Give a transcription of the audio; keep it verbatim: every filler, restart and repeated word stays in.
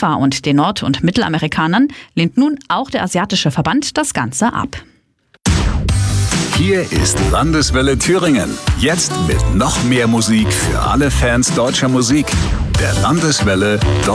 FIFA und den Nord- und Mittelamerikanern lehnt nun auch der asiatische Verband das Ganze ab. Hier ist Landeswelle Thüringen. Jetzt mit noch mehr Musik für alle Fans deutscher Musik. Der Landeswelle